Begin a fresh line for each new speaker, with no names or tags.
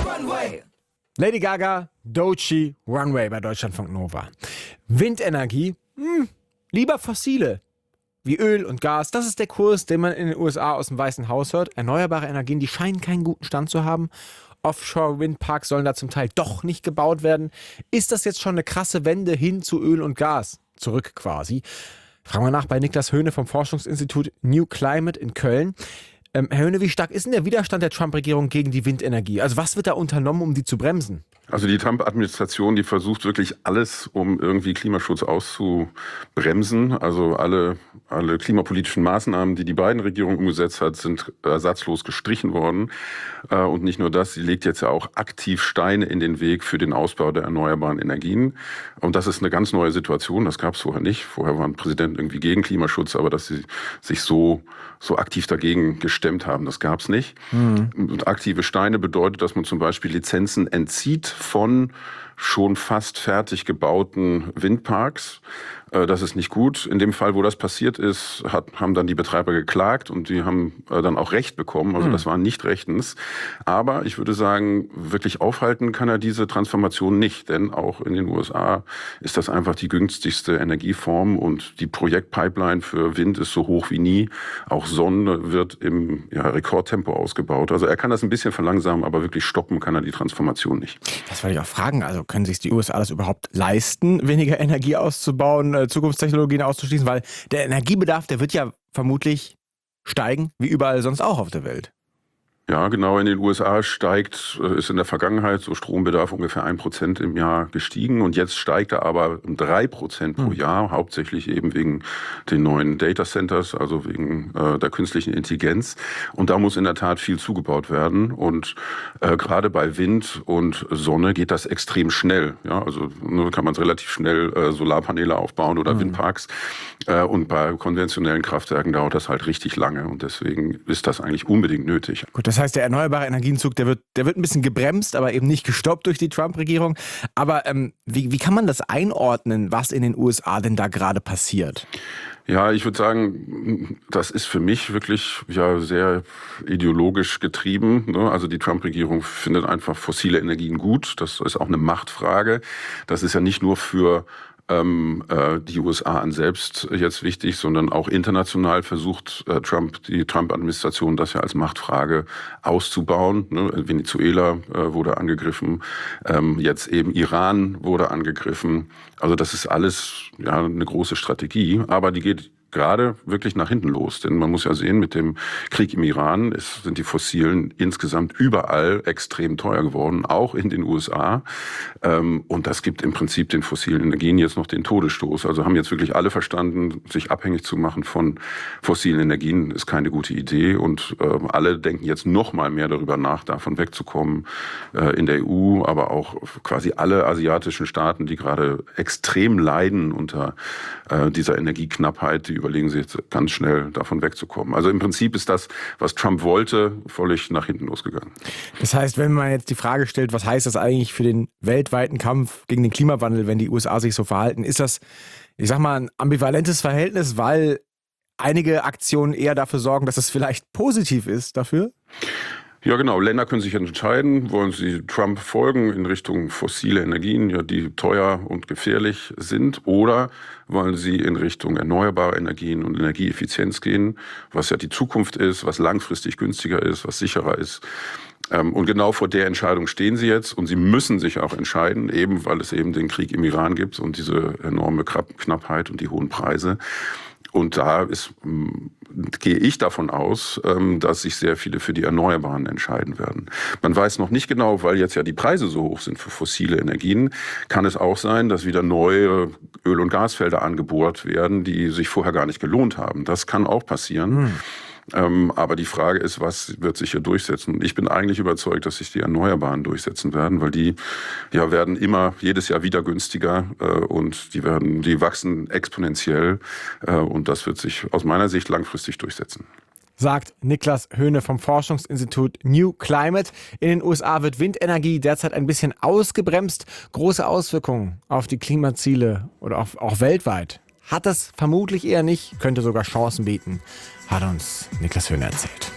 Lady Gaga, Doechii, Runway bei Deutschlandfunk Nova. Windenergie? Lieber fossile. Wie Öl und Gas, das ist der Kurs, den man in den USA aus dem Weißen Haus hört. Erneuerbare Energien, die scheinen keinen guten Stand zu haben. Offshore-Windparks sollen da zum Teil doch nicht gebaut werden. Ist das jetzt schon eine krasse Wende hin zu Öl und Gas? Zurück quasi. Fragen wir nach bei Niklas Höhne vom Forschungsinstitut New Climate in Köln. Herr Höhne, wie stark ist denn der Widerstand der Trump-Regierung gegen die Windenergie? Also was wird da unternommen, um die zu bremsen?
Also die Trump-Administration, die versucht wirklich alles, um irgendwie Klimaschutz auszubremsen. Also alle klimapolitischen Maßnahmen, die die Biden-Regierung umgesetzt hat, sind ersatzlos gestrichen worden. Und nicht nur das, sie legt jetzt ja auch aktiv Steine in den Weg für den Ausbau der erneuerbaren Energien. Und das ist eine ganz neue Situation, das gab es vorher nicht. Vorher waren Präsidenten irgendwie gegen Klimaschutz, aber dass sie sich so aktiv dagegen gestemmt haben, das gab es nicht. Und aktive Steine bedeutet, dass man zum Beispiel Lizenzen entzieht von schon fast fertig gebauten Windparks. Das ist nicht gut. In dem Fall, wo das passiert ist, haben dann die Betreiber geklagt und die haben dann auch Recht bekommen. Also das war nicht rechtens. Aber ich würde sagen, wirklich aufhalten kann er diese Transformation nicht. Denn auch in den USA ist das einfach die günstigste Energieform und die Projektpipeline für Wind ist so hoch wie nie. Auch Sonne wird im Rekordtempo ausgebaut. Also er kann das ein bisschen verlangsamen, aber wirklich stoppen kann er die Transformation nicht.
Das wollte ich auch fragen. Also können sich die USA das überhaupt leisten, weniger Energie auszubauen, Zukunftstechnologien auszuschließen? Weil der Energiebedarf, der wird ja vermutlich steigen, wie überall sonst auch auf der Welt.
Ja, genau. In den USA ist in der Vergangenheit so Strombedarf ungefähr 1% im Jahr gestiegen und jetzt steigt er aber um 3% pro Jahr, hauptsächlich eben wegen den neuen Data Centers, also wegen der künstlichen Intelligenz. Und da muss in der Tat viel zugebaut werden und gerade bei Wind und Sonne geht das extrem schnell. Ja, also kann man relativ schnell Solarpaneele aufbauen oder Windparks und bei konventionellen Kraftwerken dauert das halt richtig lange und deswegen ist das eigentlich unbedingt nötig.
Gut, das heißt, der erneuerbare Energienzug, der wird ein bisschen gebremst, aber eben nicht gestoppt durch die Trump-Regierung. Aber wie kann man das einordnen, was in den USA denn da gerade passiert?
Ja, ich würde sagen, das ist für mich wirklich sehr ideologisch getrieben. Ne? Also die Trump-Regierung findet einfach fossile Energien gut. Das ist auch eine Machtfrage. Das ist ja nicht nur für die USA an selbst jetzt wichtig, sondern auch international versucht die Trump-Administration das ja als Machtfrage auszubauen. Ne? Venezuela wurde angegriffen, jetzt eben Iran wurde angegriffen. Also das ist alles eine große Strategie, aber die geht gerade wirklich nach hinten los. Denn man muss ja sehen, mit dem Krieg im Iran sind die Fossilen insgesamt überall extrem teuer geworden, auch in den USA. Und das gibt im Prinzip den fossilen Energien jetzt noch den Todesstoß. Also haben jetzt wirklich alle verstanden, sich abhängig zu machen von fossilen Energien ist keine gute Idee. Und alle denken jetzt noch mal mehr darüber nach, davon wegzukommen in der EU, aber auch quasi alle asiatischen Staaten, die gerade extrem leiden unter dieser Energieknappheit, die überlegen sich jetzt ganz schnell davon wegzukommen. Also im Prinzip ist das, was Trump wollte, völlig nach hinten losgegangen.
Das heißt, wenn man jetzt die Frage stellt, was heißt das eigentlich für den weltweiten Kampf gegen den Klimawandel, wenn die USA sich so verhalten, ist das, ich sag mal, ein ambivalentes Verhältnis, weil einige Aktionen eher dafür sorgen, dass es vielleicht positiv ist dafür?
Ja, genau. Länder können sich entscheiden, wollen sie Trump folgen in Richtung fossile Energien, die teuer und gefährlich sind, oder wollen sie in Richtung erneuerbare Energien und Energieeffizienz gehen, was ja die Zukunft ist, was langfristig günstiger ist, was sicherer ist. Und genau vor der Entscheidung stehen sie jetzt und sie müssen sich auch entscheiden, eben weil es eben den Krieg im Iran gibt und diese enorme Knappheit und die hohen Preise. Und da gehe ich davon aus, dass sich sehr viele für die Erneuerbaren entscheiden werden. Man weiß noch nicht genau, weil jetzt ja die Preise so hoch sind für fossile Energien, kann es auch sein, dass wieder neue Öl- und Gasfelder angebohrt werden, die sich vorher gar nicht gelohnt haben. Das kann auch passieren. Aber die Frage ist, was wird sich hier durchsetzen? Ich bin eigentlich überzeugt, dass sich die Erneuerbaren durchsetzen werden, weil die werden immer jedes Jahr wieder günstiger und die wachsen exponentiell und das wird sich aus meiner Sicht langfristig durchsetzen.
Sagt Niklas Höhne vom Forschungsinstitut New Climate. In den USA wird Windenergie derzeit ein bisschen ausgebremst. Große Auswirkungen auf die Klimaziele oder auch weltweit hat das vermutlich eher nicht, könnte sogar Chancen bieten, hat uns Niklas Höhne erzählt.